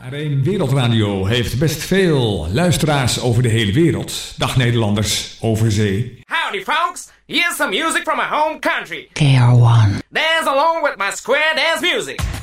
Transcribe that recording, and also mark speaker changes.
Speaker 1: ARN Wereldradio heeft best veel luisteraars over de hele wereld. Dag Nederlanders over zee.
Speaker 2: Howdy folks, here's some music from my home country.
Speaker 3: KR1.
Speaker 2: Dance along with my square dance music.